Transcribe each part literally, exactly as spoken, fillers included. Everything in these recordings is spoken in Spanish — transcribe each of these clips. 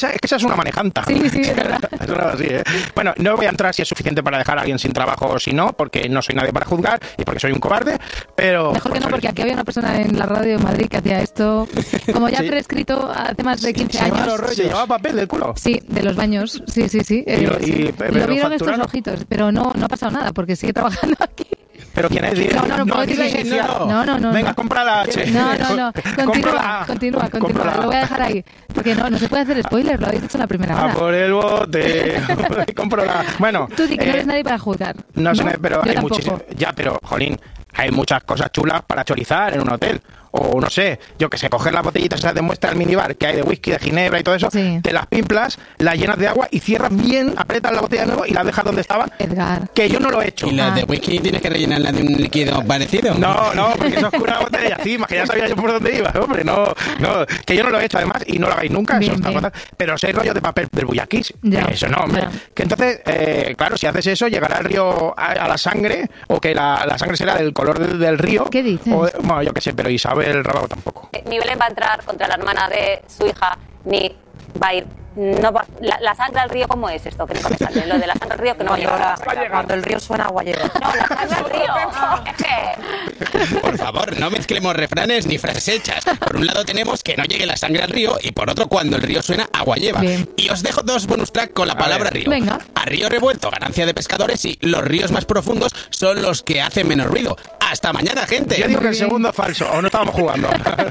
Es que esa es una manejanta. Sí, sí, es verdad. Eso no es así, ¿eh? Bueno, no voy a entrar si es suficiente para dejar a alguien sin trabajo o si no, porque no soy nadie para juzgar y porque soy un cobarde, pero... Mejor que no, porque aquí había una persona en la radio de Madrid que hacía esto, como ya Sí. prescrito hace más de quince Se años. llevaba los rollos, se llevaba papel del culo. Sí, de los baños, sí, sí, sí. Y lo- Eh, y- sí. pero Lo vieron estos facturaron. ojitos, pero no, no ha pasado nada, porque sigue trabajando aquí. ¿Pero quién es? No, no, no puedo diga decir- iniciado. no, no, no, Venga, no. compra la H. No, no, no. Compra Continúa, la- continúa, compra continúa. la- Lo voy a dejar ahí. Porque no, no se puede hacer spoiler, lo habéis dicho en la primera A hora. por el bote. Compro la... Bueno, Tú di que no eh, eres nadie para juzgar. no sé, pero Yo hay tampoco. muchísimo... Ya, pero, jolín, hay muchas cosas chulas para chorizar en un hotel. O no sé, yo que sé, coger las botellitas esas de muestra del minibar que hay de whisky, de ginebra y todo eso, Sí. te las pimplas, las llenas de agua y cierras bien, aprietas la botella de nuevo y la dejas donde estaba. Edgar. Que yo no lo he hecho. ¿Y las de Ah. whisky tienes que rellenarlas de un líquido parecido? No, no, porque eso es una botella de encima, que ya sabía yo por dónde iba, hombre, no, no, que yo no lo he hecho además y no lo hagáis nunca, Bien, eso está bien. fatal. Pero si hay rollos de papel del bullaquís, Ya, eso no, hombre. ya. Que entonces, eh, claro, si haces eso, llegará el río a, a la sangre, o que la, la sangre será del color del, del río. ¿Qué dices? O de- bueno, yo qué sé, pero Isabel Rábago tampoco. Ni Belén va a entrar contra la hermana de su hija, ni va a ir. No va, la, la sangre al río, ¿cómo es esto? Que nunca me sale. Lo de la sangre al río, que no va a llegar. Cuando el río suena, agua llega. No, la sangre al río. Es que... Por favor, no mezclemos refranes ni frases hechas. Por un lado tenemos que no llegue la sangre al río y por otro, cuando el río suena, agua lleva. Bien. Y os dejo dos bonus track con la palabra ver. río. Venga. A río revuelto, ganancia de pescadores, y los ríos más profundos son los que hacen menos ruido. Hasta mañana, gente. Yo digo que el bien. segundo es falso, o no estábamos jugando.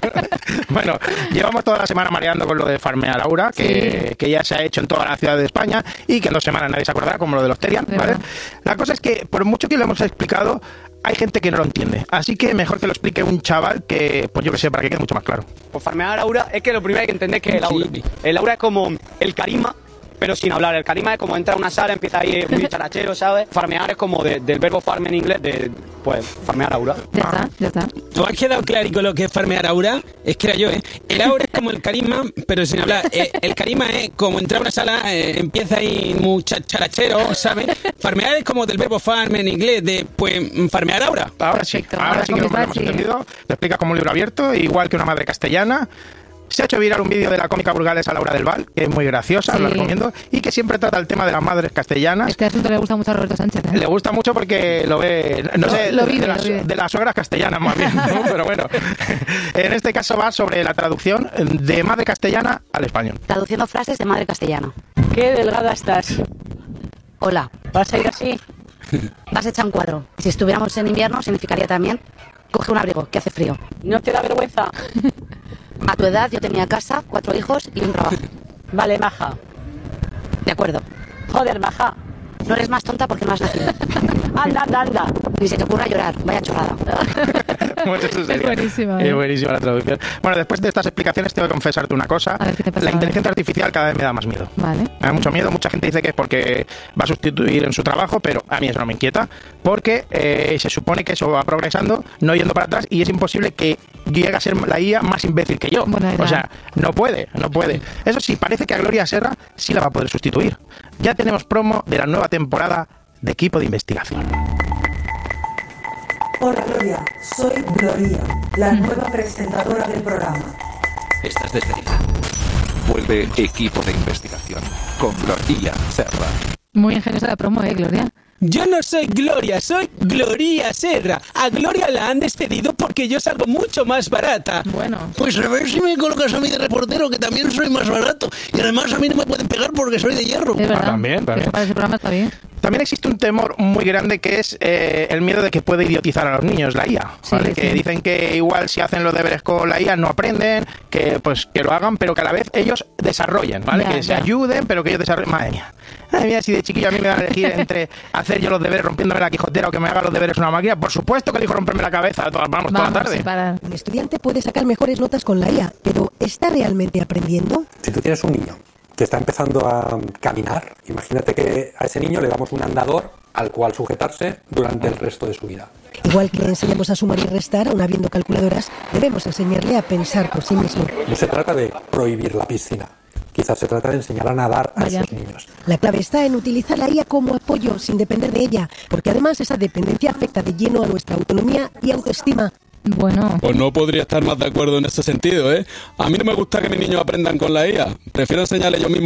Bueno, llevamos toda la semana mareando con lo de Farmea Laura, que, Sí. que ya se ha hecho en toda la ciudad de España y que en dos semanas nadie se acordará, como lo de los Terian, De ¿vale? verdad. La cosa es que, por mucho que lo hemos explicado, hay gente que no lo entiende. Así que mejor que lo explique un chaval que, pues yo que sé, para que quede mucho más claro. Pues farmear aura es que lo primero hay que entender que el aura. Sí. El aura es como el carisma, pero sin hablar. El carisma es como entrar a una sala, empieza ahí muy charachero, ¿sabes? Farmear es como de- del verbo farm en inglés, de pues farmear aura. Ya está, ya está. ¿Tú has quedado clarico lo que es farmear aura? Es que era yo, ¿eh? El aura es como el carisma, pero sin hablar. Eh, el carisma es como entrar a una sala, eh, empieza ahí muy cha- charachero, ¿sabes? Farmear es como del verbo farm en inglés, de, pues, farmear aura. Ahora sí, Perfecto, ahora ahora sí que lo con hemos Iván, sí. entendido. Lo explica como un libro abierto, igual que una madre castellana. Se ha hecho viral un vídeo de la cómica burgalesa Laura del Val, que es muy graciosa, Sí. la recomiendo, y que siempre trata el tema de las madres castellanas. Este asunto le gusta mucho a Roberto Sánchez, ¿eh? Le gusta mucho porque lo ve, no Lo- sé, lo de, vive, las, lo vive. de las suegras castellanas más bien, ¿no? Pero bueno, en este caso va sobre la traducción de madre castellana al español. Traduciendo frases de madre castellana. Qué delgada estás. Hola, ¿Vas a ir así? vas a echar un cuadro. Si estuviéramos en invierno, significaría también coge un abrigo, que hace frío. ¿No te da vergüenza? A tu edad yo tenía casa, cuatro hijos y un trabajo. Vale, maja. De acuerdo. Joder, maja. No eres más tonta porque no has nacido. Anda, anda, anda. Ni se te ocurra llorar. Vaya chorrada. Pues eso sería. Es buenísima, ¿eh? Es buenísima la traducción. Bueno, después de estas explicaciones tengo que confesarte una cosa. A ver, ¿qué te pasa? La inteligencia artificial cada vez me da más miedo. Vale. Me da mucho miedo. Mucha gente dice que es porque va a sustituir en su trabajo, pero a mí eso no me inquieta, porque eh, se supone que eso va progresando, no yendo para atrás, y es imposible que llegue a ser la I A más imbécil que yo. Buena idea. O sea, no puede, no puede. Eso sí, parece que a Gloria Serra sí la va a poder sustituir. Ya tenemos promo de la nueva temporada de Equipo de Investigación. Hola Gloria, soy Gloria, la nueva presentadora del programa. Estás despedida. Vuelve Equipo de Investigación con Gloria Serra. Muy ingeniosa la promo, ¿eh, Gloria? Yo no soy Gloria, soy Gloria Serra. A Gloria la han despedido porque yo salgo mucho más barata. Bueno. Pues a ver si me colocas a mí de reportero, que también soy más barato. Y además a mí no me pueden pegar porque soy de hierro. Es verdad. también, también. Eso para ese programa está bien. También existe un temor muy grande que es eh, el miedo de que puede idiotizar a los niños la I A, ¿vale? Sí, Que sí. dicen que igual si hacen los deberes con la I A no aprenden, que pues que lo hagan, pero que a la vez ellos desarrollen, ¿vale? Ya, que se ya. ayuden, pero que ellos desarrollen. Madre mía. Madre mía, si de chiquillo a mí me dan a elegir entre hacer yo los deberes rompiéndome la quijotera o que me haga los deberes una máquina, por supuesto que elijo romperme la cabeza, toda- vamos, toda la Vamos, tarde. sin parar. Un estudiante puede sacar mejores notas con la I A, pero ¿está realmente aprendiendo? Si tú tienes un niño que está empezando a caminar, imagínate que a ese niño le damos un andador al cual sujetarse durante el resto de su vida. Igual que enseñamos a sumar y restar, aun habiendo calculadoras, debemos enseñarle a pensar por sí mismo. No se trata de prohibir la piscina, quizás se trata de enseñar a nadar a Vaya. esos niños. La clave está en utilizar la I A como apoyo, sin depender de ella, porque además esa dependencia afecta de lleno a nuestra autonomía y autoestima. Bueno. Pues no podría estar más de acuerdo en ese sentido, ¿eh? A mí no me gusta que mis niños aprendan con la I A. Prefiero enseñarles yo mismo